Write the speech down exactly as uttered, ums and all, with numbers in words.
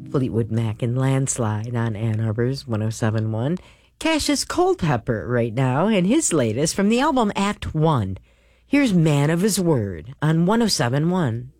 Fleetwood Mac and Landslide on Ann Arbor's one oh seven point one. Cassius Culpepper right now, and his latest from the album Act One. Here's Man of His Word on one oh seven point one.